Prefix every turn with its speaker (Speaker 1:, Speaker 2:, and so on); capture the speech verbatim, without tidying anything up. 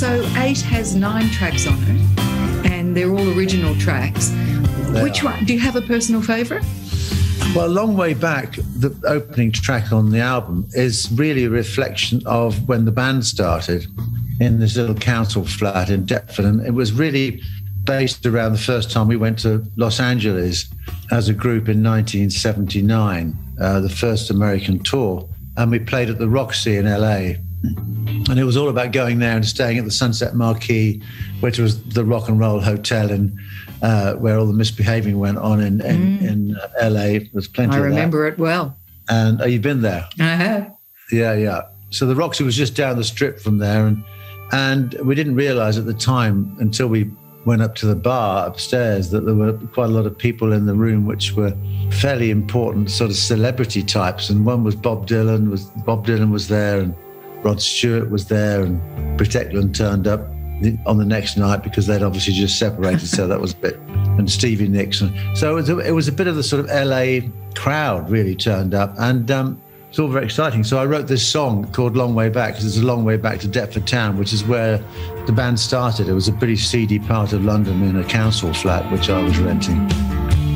Speaker 1: So eight has nine tracks on it, and they're all original tracks. They Which are. one? Do you have a personal favourite?
Speaker 2: Well, Long Way Back, the opening track on the album, is really a reflection of when the band started in this little council flat in Deptford. And it was really based around the first time we went to Los Angeles as a group in nineteen seventy-nine, uh, the first American tour. And we played at the Roxy in L A. And it was all about going there and staying at the Sunset Marquis, which was the rock and roll hotel in uh, where all the misbehaving went on in, in, mm. in uh, L A. There's plenty
Speaker 1: I
Speaker 2: of that. I
Speaker 1: remember it well.
Speaker 2: And oh, you've been there?
Speaker 1: I have.
Speaker 2: Yeah, yeah. So the Roxy was just down the strip from there. And, and we didn't realize at the time until we went up to the bar upstairs that there were quite a lot of people in the room which were fairly important sort of celebrity types. And one was Bob Dylan. Was Bob Dylan was there, and Rod Stewart was there, and Britt Ekland turned up on the next night because they'd obviously just separated, so that was a bit, and Stevie Nicks. So it was a, it was a bit of the sort of L A crowd really turned up, and um, it's all very exciting. So I wrote this song called Long Way Back, because it's a long way back to Deptford Town, which is where the band started. It was a pretty seedy part of London in a council flat, which I was renting.